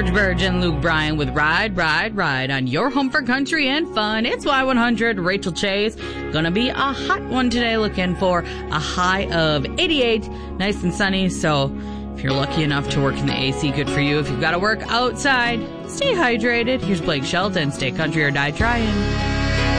George Burge and Luke Bryan with Ride, Ride, Ride on your home for country and fun. It's Y100. Rachel Chase. Gonna be a hot one today, looking for a high of 88. Nice and sunny, so if you're lucky enough to work in the AC, good for you. If you've got to work outside, stay hydrated. Here's Blake Shelton. Stay country or die trying.